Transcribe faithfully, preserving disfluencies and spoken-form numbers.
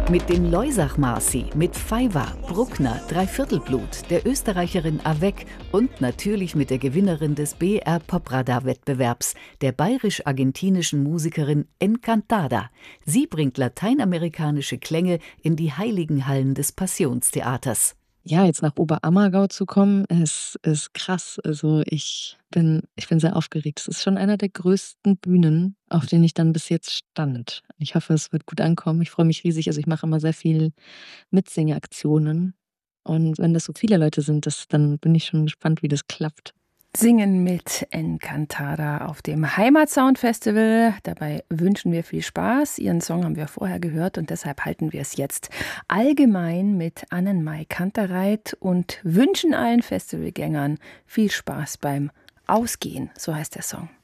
Mit den Loisach-Marsi, mit Faiwa, Bruckner, Dreiviertelblut, der Österreicherin Avec und natürlich mit der Gewinnerin des B R Popradar-Wettbewerbs, der bayerisch-argentinischen Musikerin Encantada. Sie bringt lateinamerikanische Klänge in die heiligen Hallen des Passionstheaters. Ja, jetzt nach Oberammergau zu kommen, ist, ist krass. Also ich bin, ich bin sehr aufgeregt. Es ist schon einer der größten Bühnen, auf denen ich dann bis jetzt stand. Ich hoffe, es wird gut ankommen. Ich freue mich riesig. Also ich mache immer sehr viel Mitsingeaktionen. Und wenn das so viele Leute sind, das, dann bin ich schon gespannt, wie das klappt. Singen mit Encantada auf dem Heimatsound Festival. Dabei wünschen wir viel Spaß. Ihren Song haben wir vorher gehört und deshalb halten wir es jetzt allgemein mit Annenmai Kantereit und wünschen allen Festivalgängern viel Spaß beim Ausgehen. So heißt der Song.